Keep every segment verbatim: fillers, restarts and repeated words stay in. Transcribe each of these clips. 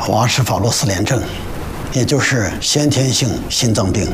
娃是法洛斯联症，也就是先天性心脏病。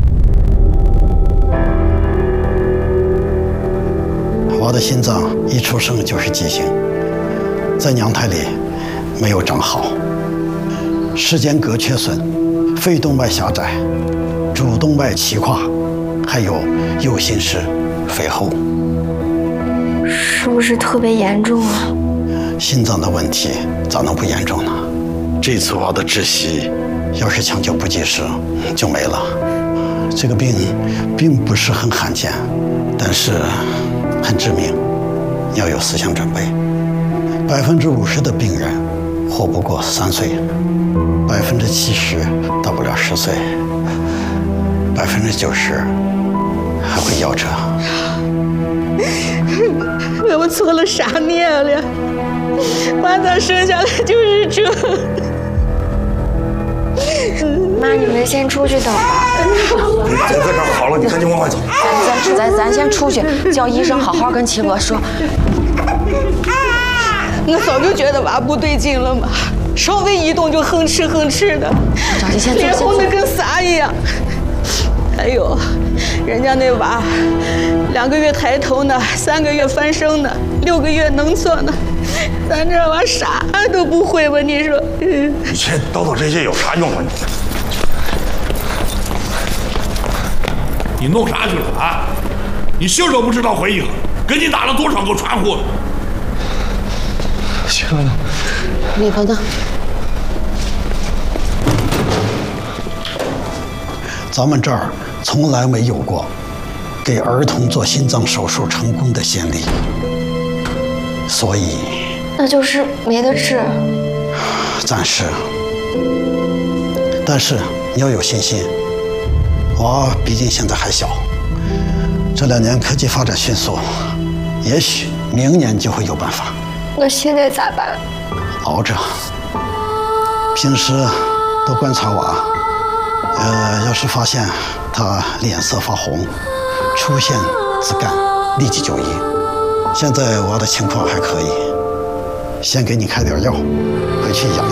娃的心脏一出生就是畸形，在娘胎里没有长好，室间隔缺损，肺动脉狭窄，主动脉齐跨，还有右心室肥厚。 是不是特别严重啊？ 心脏的问题咋能不严重呢？这次娃的窒息，要是抢救不及时，就没了。这个病并不是很罕见，但是很致命，要有思想准备。百分之五十的病人活不过三岁，百分之七十到不了十岁，百分之九十还会夭折。 我做了啥孽了？娃咋生下来就是这？ 妈，你们先出去等吧。 别在这儿好了，你赶紧往外走。 咱咱咱咱先出去，叫医生好好跟七哥说。 我早就觉得娃不对劲了嘛，稍微一动就哼哧哼哧的，脸红的跟啥一样。哎呦，人家那娃两个月抬头呢，三个月翻身呢，六个月能坐呢，咱这娃啥都不会吧？你说？ 你先叨叨这些有啥用啊？ 你你弄啥去了啊？你信都不知道回应，给你打了多少个传呼？ 七哥呢？ 里头呢？ 咱们这儿从来没有过给儿童做心脏手术成功的先例，所以那就是没得治。 暂时。但是你要有信心，娃毕竟现在还小，这两年科技发展迅速，也许明年就会有办法。 那现在咋办？ 熬着。平时多观察娃，呃，要是发现他脸色发红，出现紫绀，立即就医。现在娃的情况还可以，先给你开点药，回去养。